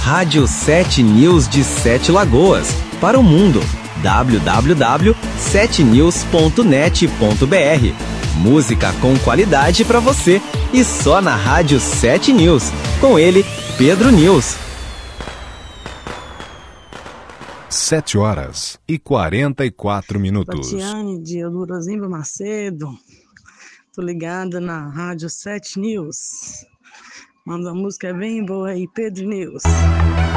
Rádio 7 News de Sete Lagoas, para o mundo. www.7news.net.br. Música com qualidade para você e só na Rádio 7 News. Com ele, Pedro News. 7h44. Tatiane de Eudorozimba Macedo. Tô ligada na Rádio 7 News. Manda uma música bem boa aí, Pedro News.